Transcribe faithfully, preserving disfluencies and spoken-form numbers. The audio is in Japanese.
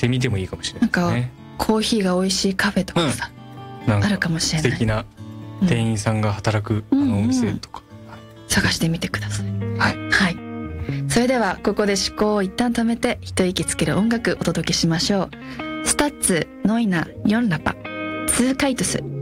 してみてもいいかもしれないですね。 コーヒーが美味しいカフェとかさ、うん、なんかあるかもしれない。 素敵な店員さんが働く、うん、あのお店とか、 うんうん、探してみてください。 はい、 はい、それではここで思考を一旦止めて一息つける音楽お届けしましょう。スタッツノイナヨンラパツーカイトス。